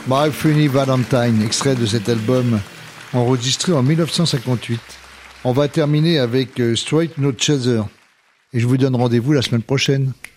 My Funny Valentine, extrait de cet album enregistré en 1958. On va terminer avec Straight No Chaser. Et je vous donne rendez-vous la semaine prochaine.